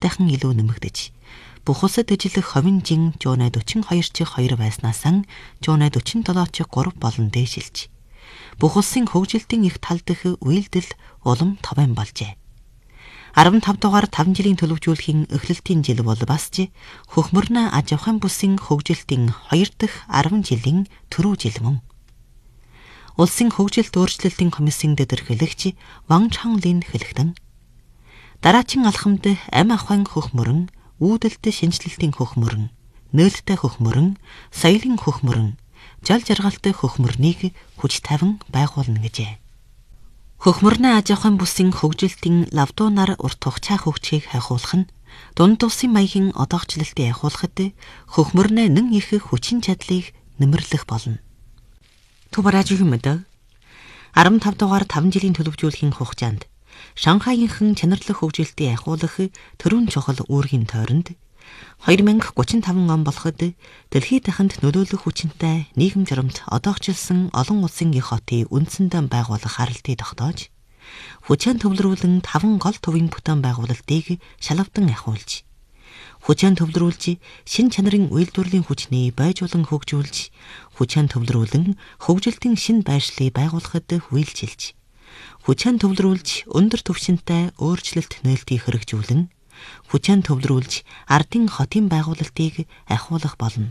дахин илүү нэмэгдэж бүх улсад ажиллах ховын жин жуунай 42/2 байснаас жуунай 47/3 болон дээшилж бүх улсын хөгжилтийн их тал дэх үйлдэл улам товын болжээ. 15 дугаар 5 жилийн төлөвжүүлэхийн эхлэлтийн жил бол бас ч хөхмөрнө аж ахуйн бүсийн хөгжилтийн 2 дахь 10 жилийн түрүү жил мөн. Улсын хөгжилт өөрчлөлтийн комиссийн дэдэрхэлэгч Ван Чанлин хэлэхдээ дараачин алхамд амь ахуйн хөхмөрн, үүдэлт шинжилэлтийн хөхмөрн, нээлттэй хөхмөрн, соёлын хөхмөрн, жал жаргалтай хөхмөрнийг хүч тавин байгуулна гэжээ. Хөхмөрнө аж ахуйн бүсийн хөгжилтийн лавдуунаар урт хугацаа хөгжихийг хайхуулах нь дунд улсын маягийн одоогчлолтыг ахиулахад хөхмөрнө нэн их хүчин чадлыг нэмэрлэх болно. Тубаражиг мэдээ 15 дугаар 5 жилийн төлөвжүүлэхийн хугацаанд Шанхайынхан чанарлах хөгжилтийг ахиулах төрийн чухал үүргийн тойронд 2035 он болоход дэлхийд дахинд нөлөөлөх хүчинтэй нийгэм журамт одоогчлсон олон улсын их хотын үндсэндээ байгуулах харалтыг тогтоож хүчээр төвлөрүүлэн 5 гол төвийн бүтээн байгуулалтыг шалгавдан ахиулж хүчээр төвлөрүүлж шин чанарын үйлдвэрлэлийн хүчний байжуулан хөгжүүлж хүчээр төвлөрүүлэн хөгжилтийн шин байршлыг байгуулахад үйлчилж хүчээр төвлөрүүлж өндөр түвшинтэй өөрчлөлт нээлтийг хэрэгжүүлэн хүчээр төвлөрүүлж ардын хотын байгуулалтыг ахиулах болно.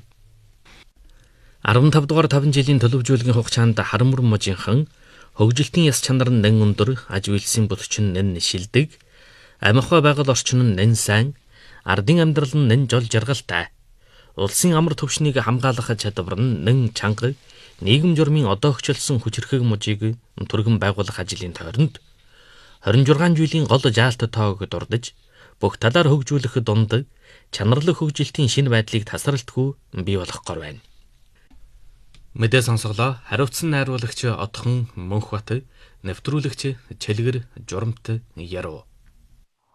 15 дугаар 5 жилийн төлөвжүүлгийн хугацаанд харамур можинхан хөгжилтийн яс чанар нь нэн өндөр, аж үйлсийн бүлч нь нэн шилдэг, амь ахуй байгаль орчин нь нэн сайн, ардын амьдрал нь нэн жол жаргалтай, улсын амар түвшнийг хамгаалах чадвар нь нэн чанга, нийгэм журмын одоогчлсон хүчирхэг мужийг түргэн байгуулах ажлын тойронд 26 жилийн гол жаалт тоог дурдж бүх талаар хөгжүүлэх дунд чанарлаг хөгжилтийн шинэ байдлыг тасралтгүй бий болгохоор байна. Мэдээ сонсголоо. Хариуцсан найруулагч Отхон Мөнхбат, нэвтрүүлэгч Чэлгэр Журамт Яруу.